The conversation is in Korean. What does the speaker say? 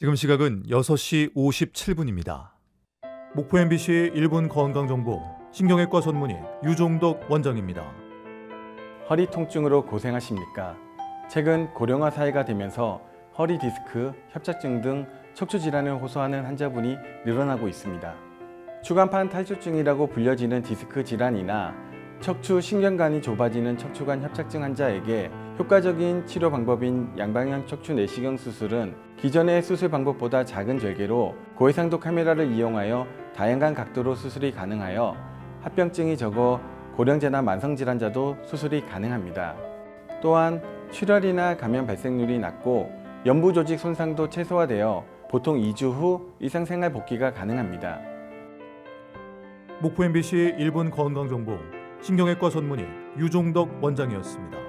지금 시각은 6시 57분입니다. 목포 MBC 1분 건강정보 신경외과 전문의 유종덕 원장입니다. 허리 통증으로 고생하십니까? 최근 고령화 사회가 되면서 허리 디스크, 협착증 등 척추 질환을 호소하는 환자분이 늘어나고 있습니다. 추간판 탈출증이라고 불려지는 디스크 질환이나 척추 신경관이 좁아지는 척추관 협착증 환자에게 효과적인 치료 방법인 양방향 척추 내시경 수술은 기존의 수술 방법보다 작은 절개로 고해상도 카메라를 이용하여 다양한 각도로 수술이 가능하여 합병증이 적어 고령자나 만성질환자도 수술이 가능합니다. 또한 출혈이나 감염 발생률이 낮고 연부 조직 손상도 최소화되어 보통 2주 후 일상생활 복귀가 가능합니다. 목포 MBC 1분 건강정보 신경외과 전문의 유종덕 원장이었습니다.